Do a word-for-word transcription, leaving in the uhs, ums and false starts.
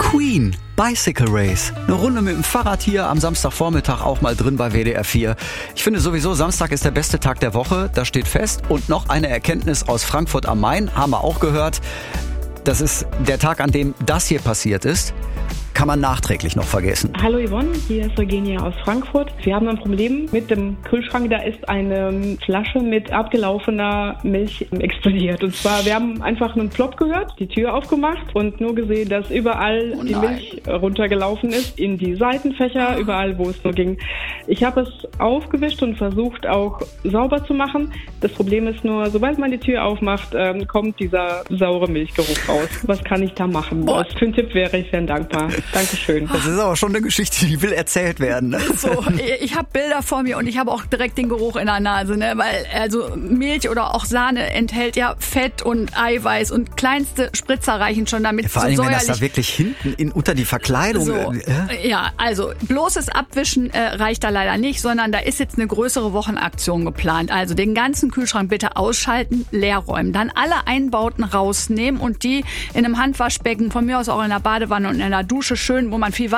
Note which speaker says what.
Speaker 1: Queen, Bicycle Race. Eine Runde mit dem Fahrrad hier am Samstagvormittag auch mal drin bei W D R vier. Ich finde sowieso, Samstag ist der beste Tag der Woche. Das steht fest. Und noch eine Erkenntnis aus Frankfurt am Main, haben wir auch gehört. Das ist der Tag, an dem das hier passiert ist. Kann man nachträglich noch vergessen.
Speaker 2: Hallo Yvonne, hier ist Eugenia aus Frankfurt. Wir haben ein Problem mit dem Kühlschrank. Da ist eine Flasche mit abgelaufener Milch explodiert. Und zwar, wir haben einfach einen Plop gehört, die Tür aufgemacht und nur gesehen, dass überall oh die Milch runtergelaufen ist, in die Seitenfächer, oh. überall, wo es so ging. Ich habe es aufgewischt und versucht auch sauber zu machen. Das Problem ist nur, sobald man die Tür aufmacht, ähm, kommt dieser saure Milchgeruch raus. Was kann ich da machen? Oh. Was für einen Tipp wäre ich sehr dankbar. Dankeschön.
Speaker 1: Das ist aber schon eine Geschichte, die will erzählt werden. Ne?
Speaker 3: So, ich habe Bilder vor mir und ich habe auch direkt den Geruch in der Nase, ne? Weil also Milch oder auch Sahne enthält ja Fett und Eiweiß und kleinste Spritzer reichen schon damit.
Speaker 1: Ja, vor allem, so wenn das da wirklich hinten in, unter die Verkleidung...
Speaker 3: So,
Speaker 1: äh?
Speaker 3: Ja, also bloßes Abwischen äh, reicht da leider nicht, sondern da ist jetzt eine größere Wochenaktion geplant. Also den ganzen Kühlschrank bitte ausschalten, leer räumen, dann alle Einbauten rausnehmen und die in einem Handwaschbecken, von mir aus auch in der Badewanne und in der Dusche schön, wo man viel Wasser